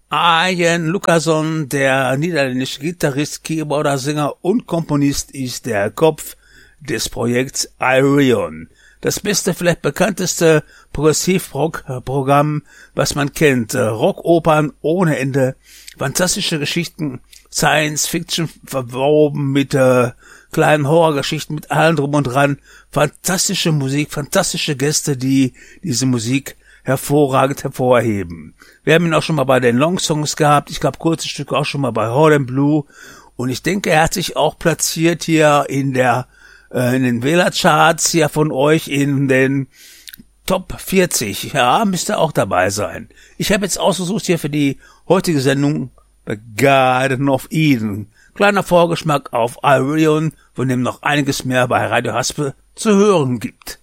Arjen Lucason, der niederländische Gitarrist, Keyboarder, Sänger und Komponist, ist der Kopf des Projekts Ayreon. Das beste, vielleicht bekannteste Progressiv-Rock-Programm, was man kennt. Rockopern ohne Ende, fantastische Geschichten, Science-Fiction verwoben mit kleinen Horrorgeschichten, mit allem drum und dran. Fantastische Musik, fantastische Gäste, die diese Musik hervorragend hervorheben. Wir haben ihn auch schon mal bei den Long-Songs gehabt, ich glaube kurze Stücke auch schon mal bei Horde and Blue, und ich denke, er hat sich auch platziert hier in den Wählercharts hier von euch in den Top 40. Ja, müsste auch dabei sein. Ich habe jetzt ausgesucht hier für die heutige Sendung The Garden of Eden. Kleiner Vorgeschmack auf Ayreon, von dem noch einiges mehr bei Radio Haspe zu hören gibt.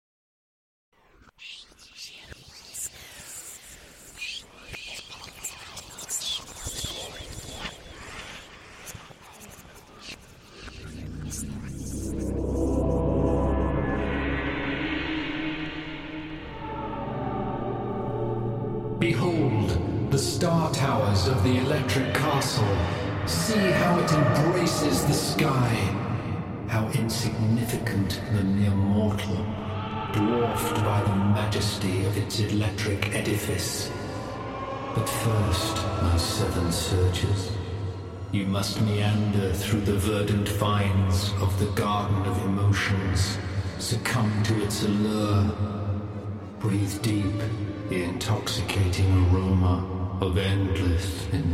Behold the star towers of the electric castle. See how it embraces the sky. How insignificant the mere mortal, dwarfed by the majesty of its electric edifice. But first, my seven surges, you must meander through the verdant vines of the garden of emotions, succumb to its allure, breathe deep the intoxicating aroma of endless